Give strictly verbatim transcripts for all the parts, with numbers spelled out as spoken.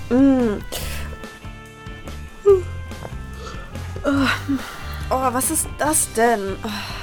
Mm. Oh, oh, was ist das denn?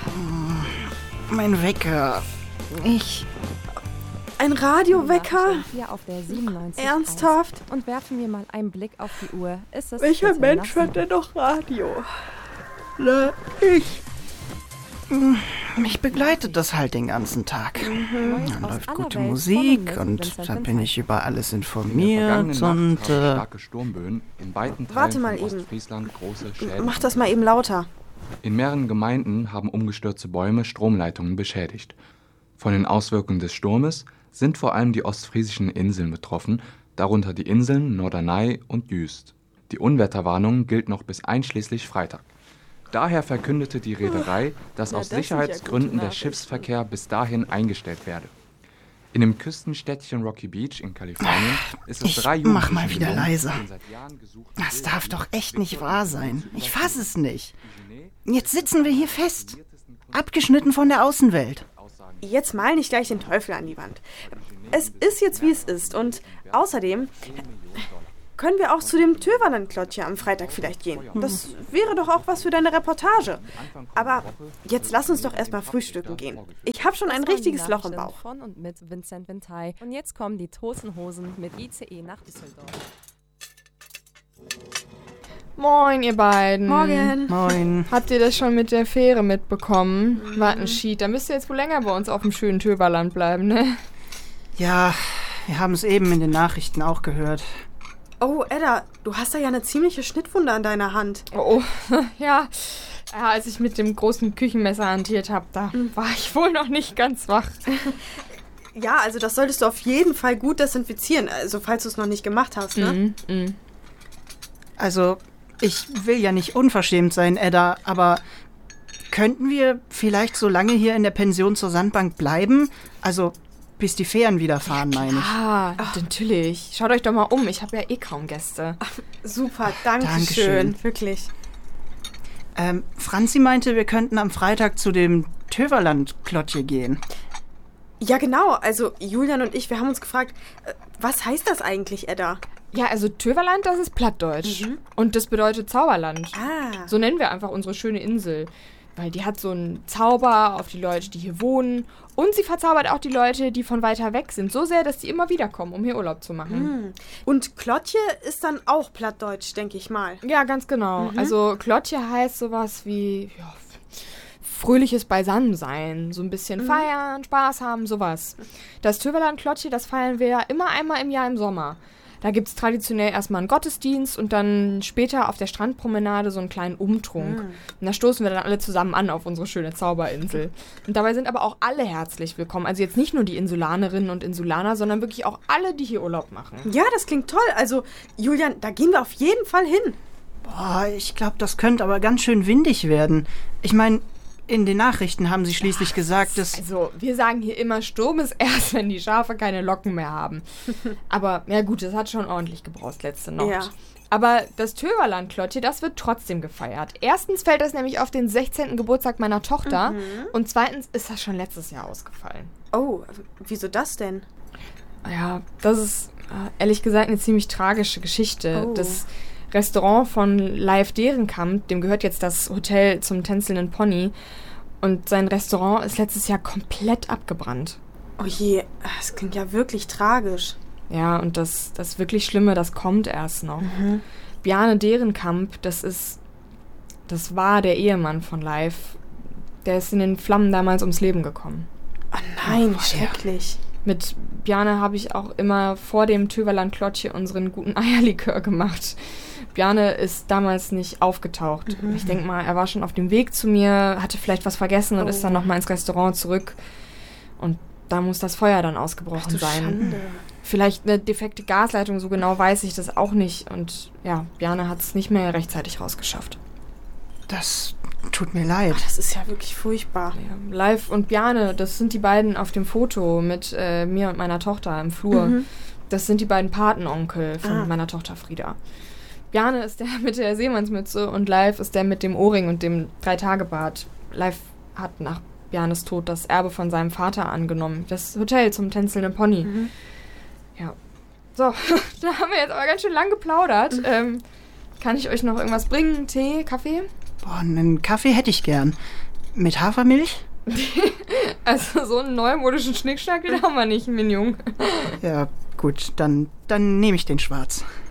Mein Wecker. Ich... Ein Radiowecker? Hier auf der siebenundneunzig Ernsthaft? Und werfen wir mal einen Blick auf die Uhr. Ist es Welcher Mensch hört denn noch Radio? Na, ich... Mich begleitet das halt den ganzen Tag. Mhm. Dann läuft gute Musik und da bin ich über alles informiert und... Äh starke Sturmböen in weiten Teilen Warte mal von eben. Ostfriesland große Schäden. Mach das mal eben lauter. In mehreren Gemeinden haben umgestürzte Bäume Stromleitungen beschädigt. Von den Auswirkungen des Sturmes sind vor allem die ostfriesischen Inseln betroffen, darunter die Inseln Norderney und Jüst. Die Unwetterwarnung gilt noch bis einschließlich Freitag. Daher verkündete die Reederei, dass Ja, aus das sind ja Sicherheitsgründen gute der Nachrichten. Schiffsverkehr bis dahin eingestellt werde. In dem Küstenstädtchen Rocky Beach in Kalifornien ist es Ich drei mach Jugendlichen mal wieder gelungen, leiser. den seit Jahren gesuchten Das darf doch echt nicht wahr sein. Ich fass es nicht. Genet Jetzt sitzen wir hier fest. Abgeschnitten von der Außenwelt. Jetzt mal nicht gleich den Teufel an die Wand. Es ist jetzt, wie es ist. Und außerdem können wir auch zu dem Töverland-Klottchen am Freitag vielleicht gehen. Das wäre doch auch was für deine Reportage. Aber jetzt lass uns doch erstmal frühstücken gehen. Ich habe schon ein richtiges Loch im Bauch. Von und mit Vincent Ventay. Und jetzt kommen die Toten Hosen mit I C E nach Düsseldorf. Moin, ihr beiden. Morgen. Moin. Habt ihr das schon mit der Fähre mitbekommen? Mhm. Warten, Schied, da müsst ihr jetzt wohl länger bei uns auf dem schönen Töverland bleiben, ne? Ja, wir haben es eben in den Nachrichten auch gehört. Oh, Edda, du hast da ja eine ziemliche Schnittwunde an deiner Hand. Oh, ja. Ja, als ich mit dem großen Küchenmesser hantiert habe, da mhm. war ich wohl noch nicht ganz wach. Ja, also das solltest du auf jeden Fall gut desinfizieren, also falls du es noch nicht gemacht hast, ne? Mhm. Mhm. Also, ich will ja nicht unverschämt sein, Edda, aber könnten wir vielleicht so lange hier in der Pension zur Sandbank bleiben? Also, bis die Fähren wieder fahren, meine ich. Ah, natürlich. Schaut euch doch mal um, ich habe ja eh kaum Gäste. Ach, super, danke Dankeschön. schön, wirklich. Ähm, Franzi meinte, wir könnten am Freitag zu dem Töverland-Klottje gehen. Ja, genau, also Julian und ich, wir haben uns gefragt, äh, was heißt das eigentlich, Edda? Ja, also Töverland, das ist Plattdeutsch. Mhm. Und das bedeutet Zauberland. Ah. So nennen wir einfach unsere schöne Insel. Weil die hat so einen Zauber auf die Leute, die hier wohnen. Und sie verzaubert auch die Leute, die von weiter weg sind. So sehr, dass die immer wieder kommen, um hier Urlaub zu machen. Mhm. Und Klottje ist dann auch Plattdeutsch, denke ich mal. Ja, ganz genau. Mhm. Also Klottje heißt sowas wie ja, fröhliches Beisammensein. So ein bisschen Mhm. feiern, Spaß haben, sowas. Das Töverland-Klottje, das feiern wir ja immer einmal im Jahr im Sommer. Da gibt es traditionell erstmal einen Gottesdienst und dann später auf der Strandpromenade so einen kleinen Umtrunk. Mhm. Und da stoßen wir dann alle zusammen an auf unsere schöne Zauberinsel. Und dabei sind aber auch alle herzlich willkommen. Also jetzt nicht nur die Insulanerinnen und Insulaner, sondern wirklich auch alle, die hier Urlaub machen. Ja, das klingt toll. Also, Julian, da gehen wir auf jeden Fall hin. Boah, ich glaube, das könnte aber ganz schön windig werden. Ich meine, in den Nachrichten haben sie schließlich gesagt, dass... Also, wir sagen hier immer, Sturm ist erst, wenn die Schafe keine Locken mehr haben. Aber, ja gut, das hat schon ordentlich gebraust letzte Nacht. Ja. Aber das Töverland-Klottje, das wird trotzdem gefeiert. Erstens fällt das nämlich auf den sechzehnten Geburtstag meiner Tochter. Mhm. Und zweitens ist das schon letztes Jahr ausgefallen. Oh, wieso das denn? Ja, das ist äh, ehrlich gesagt eine ziemlich tragische Geschichte. Oh. Das Restaurant von Leif Dehrenkamp, dem gehört jetzt das Hotel zum Tänzelnden Pony. Und sein Restaurant ist letztes Jahr komplett abgebrannt. Oh je, das klingt ja wirklich tragisch. Ja, und das, das wirklich Schlimme, das kommt erst noch. Mhm. Bjarne Dehrenkamp, das ist, das war der Ehemann von Leif. Der ist in den Flammen damals ums Leben gekommen. Oh nein, Oh, schrecklich. Mit Bjarne habe ich auch immer vor dem Töverland-Klottje unseren guten Eierlikör gemacht. Bjarne ist damals nicht aufgetaucht. Mhm. Ich denke mal, er war schon auf dem Weg zu mir, hatte vielleicht was vergessen und Oh. ist dann nochmal ins Restaurant zurück. Und da muss das Feuer dann Ach ausgebrochen du sein. Schande. Vielleicht eine defekte Gasleitung, so genau weiß ich das auch nicht. Und ja, Bjarne hat es nicht mehr rechtzeitig rausgeschafft. Das tut mir leid. Das ist ja wirklich furchtbar. Ja, Leif und Bjarne, das sind die beiden auf dem Foto mit äh, mir und meiner Tochter im Flur. Mhm. Das sind die beiden Patenonkel von Ah. meiner Tochter Frieda. Bjarne ist der mit der Seemannsmütze und Leif ist der mit dem Ohrring und dem Drei-Tage-Bart. Leif hat nach Bjarnes Tod das Erbe von seinem Vater angenommen. Das Hotel zum Tänzelnden Pony. Mhm. Ja, So, da haben wir jetzt aber ganz schön lang geplaudert. Mhm. Ähm, kann ich euch noch irgendwas bringen? Tee, Kaffee? Boah, einen Kaffee hätte ich gern. Mit Hafermilch? Also so einen neumodischen Schnickschnack, den haben wir nicht, Mignon. Ja, gut, dann, dann nehme ich den schwarz.